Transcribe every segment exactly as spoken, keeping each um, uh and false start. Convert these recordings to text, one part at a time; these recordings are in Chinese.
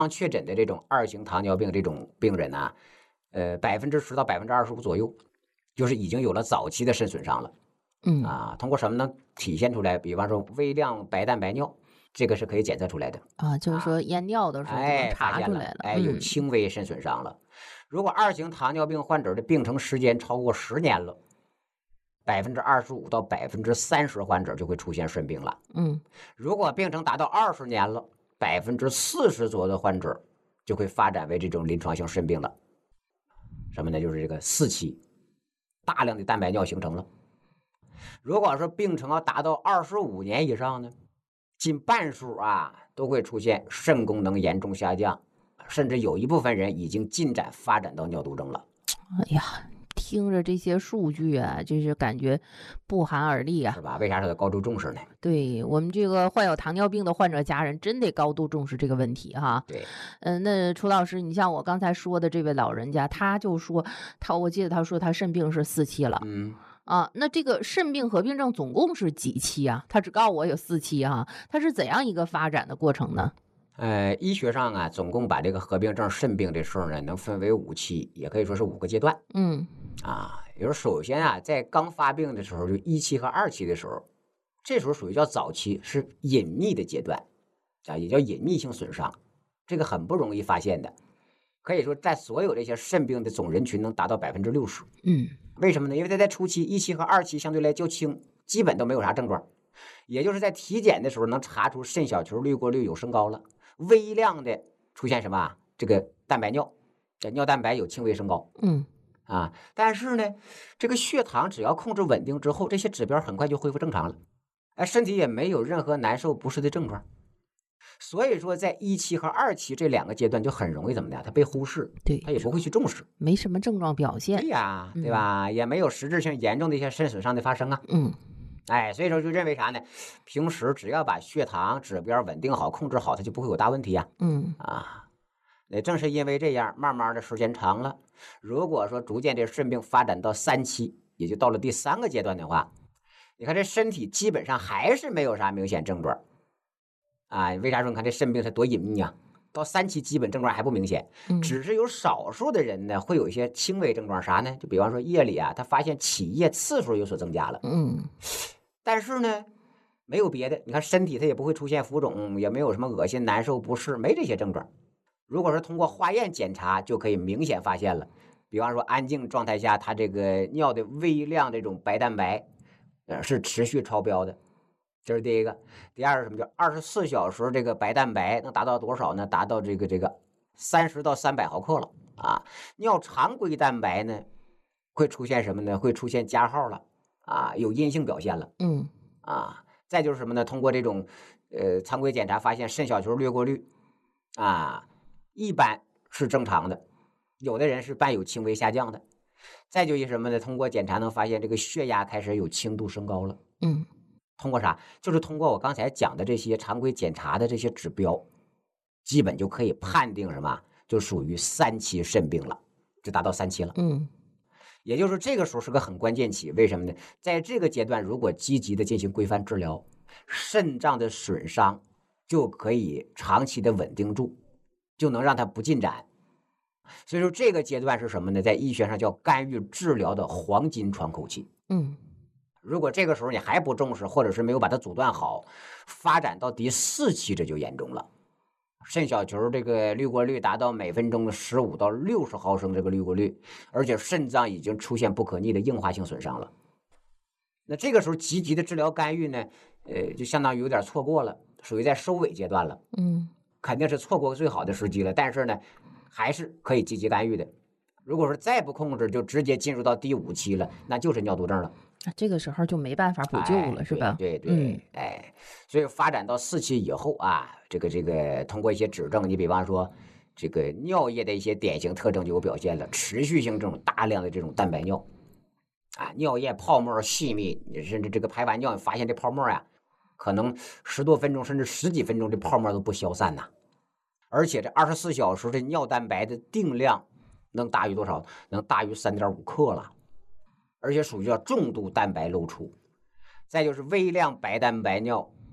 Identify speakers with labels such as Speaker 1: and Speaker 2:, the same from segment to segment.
Speaker 1: 确诊的这种二型糖尿病这种病人啊，呃，百分之十到百分之二十五左右，就是已经有了早期的肾损伤了。
Speaker 2: 嗯
Speaker 1: 啊，通过什么能体现出来？比方说微量白蛋白尿，这个是可以检测出来的。
Speaker 2: 啊，就是
Speaker 1: 啊，
Speaker 2: 说验尿的时候就能
Speaker 1: 哎，发现了，
Speaker 2: 查出来了。
Speaker 1: 哎，有
Speaker 2: 嗯
Speaker 1: 轻微肾损伤了。如果二型糖尿病患者的病程时间超过十年了，百分之二十五到百分之三十患者就会出现肾病了。
Speaker 2: 嗯
Speaker 1: 如果病程达到二十年了，百分之四十左右的患者就会发展为这种临床性肾病了。什么呢？就是这个四期，大量的蛋白尿形成了。如果说病程要达到二十五年以上呢，近半数啊都会出现肾功能严重下降，甚至有一部分人已经进展发展到尿毒症了。
Speaker 2: 哎呀，听着这些数据啊，就是感觉不寒而栗啊。
Speaker 1: 是吧？为啥说得高度重视呢？
Speaker 2: 对我们这个患有糖尿病的患者家人，真得高度重视这个问题哈。
Speaker 1: 对，
Speaker 2: 嗯，那楚老师，你像我刚才说的这位老人家，他就说他，我记得他说他肾病是四期了。
Speaker 1: 嗯，
Speaker 2: 啊，那这个肾病合并症总共是几期啊？他只告诉我有四期啊，它是怎样一个发展的过程呢？
Speaker 1: 呃，医学上啊，总共把这个合并症肾病这事儿呢，能分为五期，也可以说是五个阶段
Speaker 2: 嗯
Speaker 1: 啊。也就是首先啊，在刚发病的时候，就一期和二期的时候，这时候属于叫早期，是隐秘的阶段啊，也叫隐秘性损伤，这个很不容易发现的，可以说在所有这些肾病的总人群能达到百分之六十。
Speaker 2: 嗯
Speaker 1: 为什么呢？因为它在初期，一期和二期相对来较轻，基本都没有啥症状，也就是在体检的时候能查出肾小球滤过率有升高了，微量的出现什么啊？这个蛋白尿，尿蛋白有轻微升高
Speaker 2: 嗯
Speaker 1: 啊。但是呢，这个血糖只要控制稳定之后，这些指标很快就恢复正常了，哎，身体也没有任何难受不适的症状。所以说，在一期和二期这两个阶段就很容易怎么的，它被忽视，
Speaker 2: 对，
Speaker 1: 它也不会去重视。
Speaker 2: 没什么症状表
Speaker 1: 对
Speaker 2: 现。
Speaker 1: 呀，对
Speaker 2: 嗯
Speaker 1: 吧？也没有实质性严重的一些肾损伤的发生啊。
Speaker 2: 嗯
Speaker 1: 哎，所以说就认为啥呢？平时只要把血糖指标稳定好、控制好，它就不会有大问题呀。
Speaker 2: 嗯
Speaker 1: 啊，那正是因为这样，慢慢的时间长了，如果说逐渐这肾病发展到三期，也就到了第三个阶段的话，你看这身体基本上还是没有啥明显症状啊。为啥说你看这肾病它多隐秘啊？到三期基本症状还不明显，
Speaker 2: 嗯
Speaker 1: 只是有少数的人呢会有一些轻微症状，啥呢？就比方说夜里啊，他发现起夜次数有所增加了，
Speaker 2: 嗯
Speaker 1: 但是呢，没有别的，你看身体它也不会出现浮肿，也没有什么恶心、难受、不适，没这些症状。如果说通过化验检查，就可以明显发现了。比方说安静状态下，它这个尿的微量这种白蛋白，呃，是持续超标的，这是第一个。第二是什么？叫二十四小时这个白蛋白能达到多少呢？达到这个这个三十到三百毫克了啊。尿常规蛋白呢，会出现什么呢？会出现加号了啊，有阴性表现了。
Speaker 2: 嗯
Speaker 1: 啊，再就是什么呢？通过这种呃常规检查发现肾小球掠过率啊，一般是正常的，有的人是伴有轻微下降的。再就一什么呢？通过检查能发现这个血压开始有轻度升高了。
Speaker 2: 嗯
Speaker 1: 通过啥？就是通过我刚才讲的这些常规检查的这些指标，基本就可以判定什么？就属于三期肾病了，就达到三期了。
Speaker 2: 嗯
Speaker 1: 也就是这个时候是个很关键期，为什么呢？在这个阶段，如果积极的进行规范治疗，肾脏的损伤就可以长期的稳定住，就能让它不进展。所以说这个阶段是什么呢？在医学上叫干预治疗的黄金窗口期。
Speaker 2: 嗯
Speaker 1: 如果这个时候你还不重视，或者是没有把它阻断好，发展到第四期这就严重了。肾小球这个滤过率达到每分钟十五到六十毫升这个滤过率，而且肾脏已经出现不可逆的硬化性损伤了。那这个时候积极的治疗干预呢，呃，就相当于有点错过了，属于在收尾阶段了，
Speaker 2: 嗯
Speaker 1: 肯定是错过最好的时机了。但是呢，还是可以积极干预的。如果说再不控制，就直接进入到第五期了，那就是尿毒症了。
Speaker 2: 这个时候就没办法补救了，
Speaker 1: 哎、
Speaker 2: 是吧？
Speaker 1: 对对对，
Speaker 2: 嗯
Speaker 1: 哎，所以发展到四期以后啊，这个这个通过一些指证，你比方说这个尿液的一些典型特征就有表现了，持续性这种大量的这种蛋白尿啊，尿液泡沫细密，甚至这个排完尿，你发现这泡沫呀、啊，可能十多分钟甚至十几分钟这泡沫都不消散呐、啊，而且这二十四小时的尿蛋白的定量能大于多少？能大于三点五克了。而且属于叫重度蛋白漏出，再就是微量白蛋白尿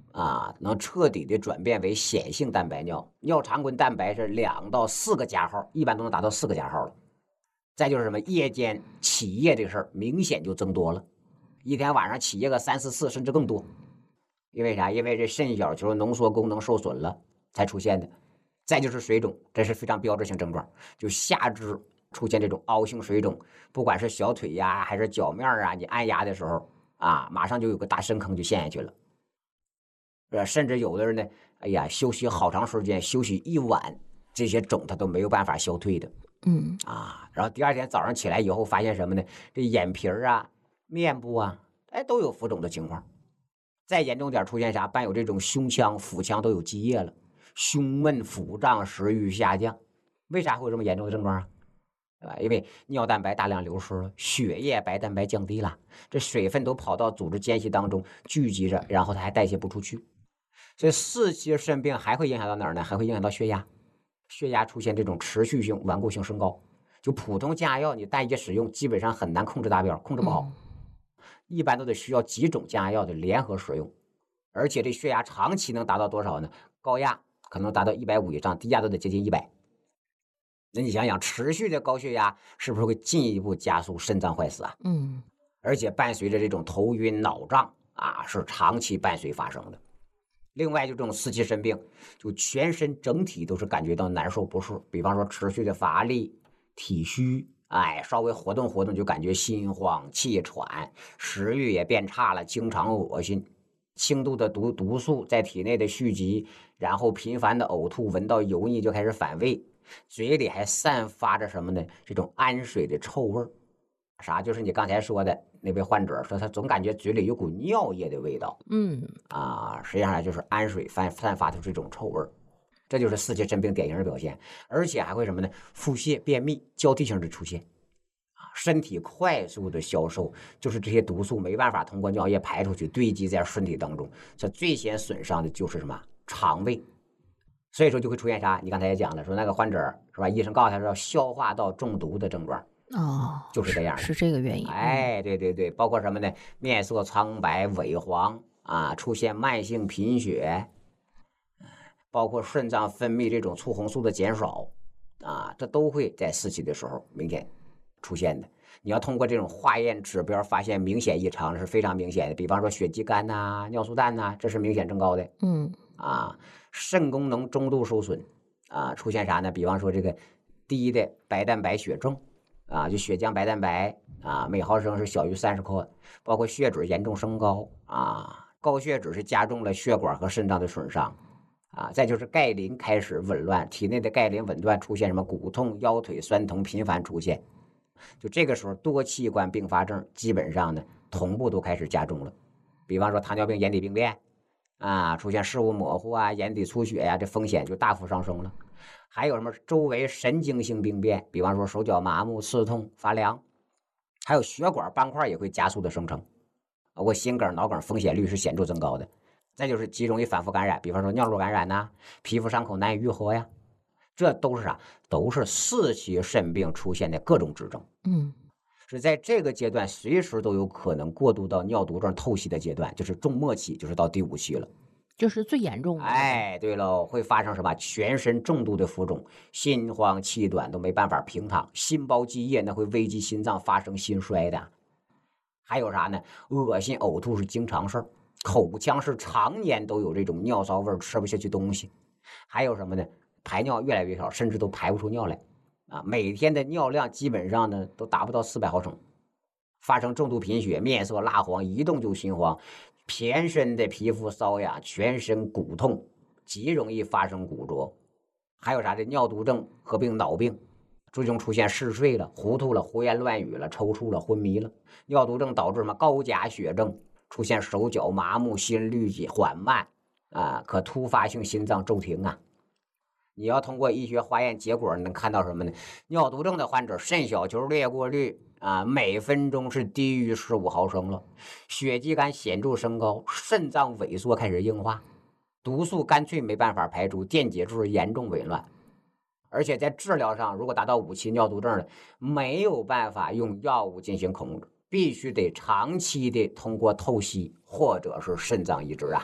Speaker 1: 啊，能彻底的转变为显性蛋白尿，尿常规蛋白是两到四个加号，一般都能达到四个加号了。再就是什么夜间起夜这个事儿明显就增多了，一天晚上起夜个三四次甚至更多。因为啥？因为这肾小球浓缩功能受损了才出现的。再就是水肿，这是非常标志性症状，就下肢出现这种凹性水肿，不管是小腿呀还是脚面啊，你按压的时候啊，马上就有个大深坑就陷下去了。呃，甚至有的人呢，哎呀，休息好长时间，休息一晚，这些肿它都没有办法消退的。
Speaker 2: 嗯
Speaker 1: 啊，然后第二天早上起来以后，发现什么呢？这眼皮儿啊、面部啊，哎，都有浮肿的情况。再严重点，出现啥？伴有这种胸腔、腹腔都有积液了，胸闷、腹胀、食欲下降。为啥会有这么严重的症状啊？对吧？因为尿蛋白大量流失了，血液白蛋白降低了，这水分都跑到组织间隙当中聚集着，然后它还代谢不出去。所以四期肾病还会影响到哪儿呢？还会影响到血压。血压出现这种持续性顽固性升高，就普通降压药你单一使用基本上很难控制达标，控制不好，一般都得需要几种降压药的联合使用。而且这血压长期能达到多少呢？高压可能达到一百五以上，低压都得接近一百。那你想想，持续的高血压是不是会进一步加速肾脏坏死啊？
Speaker 2: 嗯，
Speaker 1: 而且伴随着这种头晕脑胀啊，是长期伴随发生的。另外就这种四期肾病，就全身整体都是感觉到难受不适，比方说持续的乏力、体虚，哎，稍微活动活动就感觉心慌气喘，食欲也变差了，经常恶心，轻度的毒毒素在体内的蓄积，然后频繁的呕吐，闻到油腻就开始反胃，嘴里还散发着什么呢？这种氨水的臭味儿。啥？就是你刚才说的那位患者说，他总感觉嘴里有股尿液的味道。
Speaker 2: 嗯
Speaker 1: 啊，实际上就是氨水散散发出这种臭味儿，这就是四期肾病典型的表现。而且还会什么呢？腹泻、便秘交替性的出现，啊，身体快速的消瘦，就是这些毒素没办法通过尿液排出去，堆积在身体当中。这最先损伤的就是什么？肠胃。所以说就会出现啥？你刚才也讲了，说那个患者是吧？医生告诉他说消化道中毒的症状。
Speaker 2: 哦，
Speaker 1: 就是这样的，
Speaker 2: 是这个原因。
Speaker 1: 哎，对对对，包括什么呢？面色苍白、萎黄啊，出现慢性贫血，包括肾脏分泌这种促红素的减少啊，这都会在四期的时候明显出现的。你要通过这种化验指标发现明显异常是非常明显的，比方说血肌酐呐、啊、尿素氮呐、啊，这是明显增高的。
Speaker 2: 嗯
Speaker 1: 啊，肾功能中度受损啊，出现啥呢？比方说这个低的白蛋白血症。啊，就血浆白蛋白啊，每毫升是小于三十克，包括血脂严重升高啊，高血脂是加重了血管和肾脏的损伤啊，再就是钙磷开始紊乱，体内的钙磷紊乱出现什么骨痛、腰腿酸疼频繁出现，就这个时候多器官并发症基本上呢同步都开始加重了，比方说糖尿病眼底病变啊，出现视物模糊啊、眼底出血呀、啊，这风险就大幅上升了。还有什么周围神经性病变，比方说手脚麻木、刺痛、发凉，还有血管斑块也会加速的生成，包括心梗、脑梗风险率是显著增高的。再就是极容易反复感染，比方说尿路感染呐、啊，皮肤伤口难以愈合呀，这都是啥？都是四期肾病出现的各种指征。
Speaker 2: 嗯，
Speaker 1: 是在这个阶段随时都有可能过渡到尿毒症透析的阶段，就是中末期，就是到第五期了。
Speaker 2: 就是最严重的。
Speaker 1: 哎，对喽，会发生什么？全身重度的浮肿，心慌气短都没办法平躺，心包积液那会危及心脏发生心衰的。还有啥呢？恶心呕吐是经常事儿，口腔是常年都有这种尿骚味，吃不下去东西。还有什么呢？排尿越来越少，甚至都排不出尿来啊！每天的尿量基本上呢都达不到四百毫升，发生重度贫血，面色蜡黄，一动就心慌。全身的皮肤瘙痒，全身骨痛，极容易发生骨折。还有啥的尿毒症合并脑病，最终出现嗜睡了、糊涂了、胡言乱语了、抽搐了、昏迷了。尿毒症导致什么高钾血症，出现手脚麻木、心律缓慢啊，可突发性心脏骤停啊。你要通过医学化验结果能看到什么呢？尿毒症的患者肾小球裂过率啊，每分钟是低于十五毫升了，血肌酐显著升高，肾脏萎缩开始硬化，毒素干脆没办法排出，电解质严重紊乱。而且在治疗上，如果达到五期尿毒症了，没有办法用药物进行控制，必须得长期的通过透析或者是肾脏移植啊。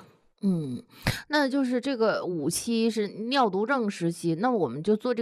Speaker 2: 嗯，那就是这个五期是尿毒症时期，那我们就做这个。